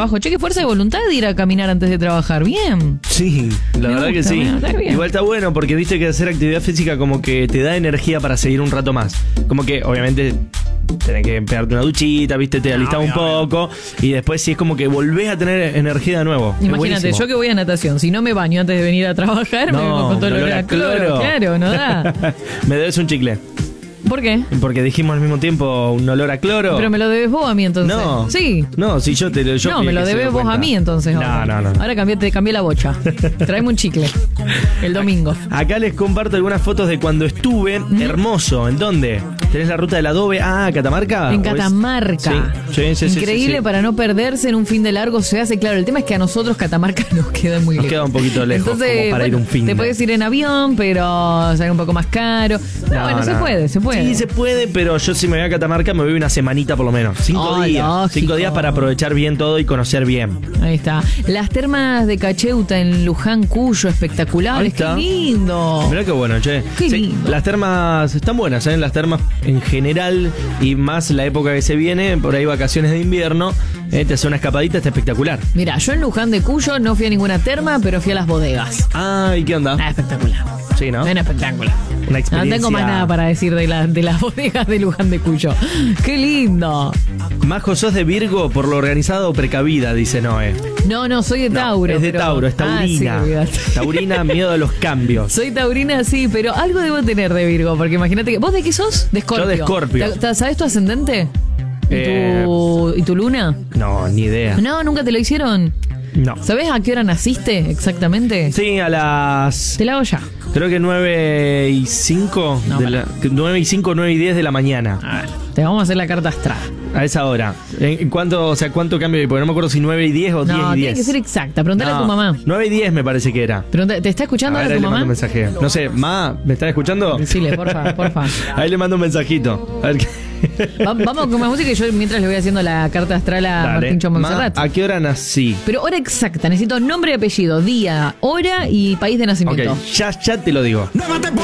trabajo. Che, qué fuerza de voluntad de ir a caminar antes de trabajar. Bien. Sí, la verdad que sí. Igual está bueno porque viste que hacer actividad física como que te da energía para seguir un rato más. Como que obviamente tenés que pegarte una duchita, viste, te alistás un poco y después sí es como que volvés a tener energía de nuevo. Imagínate, yo que voy a natación, si no me baño antes de venir a trabajar, me vengo con todo el olor a cloro. Claro, no da. Me debes un chicle. ¿Por qué? Porque dijimos al mismo tiempo un olor a cloro. Pero me lo debes vos a mí entonces. No. Sí. No, si yo te lo... No, me lo debes vos a mí entonces. No. Ahora te cambié la bocha. Traeme un chicle. El domingo. Acá les comparto algunas fotos de cuando estuve. Hermoso. ¿En dónde? ¿Tenés la ruta del adobe? Ah, ¿Catamarca? En Catamarca. Sí. Increíble para no perderse en un fin de largo se hace. Claro, el tema es que a nosotros Catamarca nos queda muy lejos. Nos queda un poquito lejos. Entonces, como para ir un fin. Te puedes ir en avión, pero sale un poco más caro. Se puede. Sí, se puede, pero yo si me voy a Catamarca me voy una semanita por lo menos. 5 días. Lógico. 5 días para aprovechar bien todo y conocer bien. Ahí está. Las termas de Cacheuta en Luján, Cuyo, espectaculares. Qué lindo. Mirá qué bueno, che. Qué lindo. Las termas están buenas, ¿eh? Las termas en general y más la época que se viene, por ahí vacaciones de invierno, te hace una escapadita, está espectacular. Mira, yo en Luján de Cuyo no fui a ninguna terma, pero fui a las bodegas. Ah, ¿y qué onda? Espectacular. Sí, ¿no? Un espectáculo. Una experiencia. No tengo más nada para decir de las bodegas de Luján de Cuyo. ¡Qué lindo! Majo, sos de Virgo por lo organizado o precavida, dice Noé. No, soy de Tauro. Es de Tauro, es taurina. Sí, taurina, miedo a los cambios. Soy taurina, sí, pero algo debo tener de Virgo, porque imagínate que... ¿Vos de qué sos? De Escorpio. Yo de Escorpio. ¿Sabés tu ascendente? ¿Y tu luna? No, ni idea. No, ¿nunca te lo hicieron? No. ¿Sabés a qué hora naciste exactamente? Sí, a las... Te la hago ya. Creo que 9 y 5. 9 y 5, 9 y 10 de la mañana. A ver, te vamos a hacer la carta astral. A esa hora. ¿En cuánto, cuánto cambio? Porque no me acuerdo si 9 y 10 o 10 y 10. No, tiene que ser exacta. Preguntale a tu mamá. 9 y 10 me parece que era. ¿Te está escuchando ahora tu mamá? Le mando un mensaje. No sé, ¿me estás escuchando? Decile, porfa. Ahí le mando un mensajito. A ver qué... Vamos con más música y yo mientras le voy haciendo la carta astral a Martín Montserrat. ¿A qué hora nací? Pero hora exacta, necesito nombre y apellido, día, hora y país de nacimiento. Ok, ya te lo digo.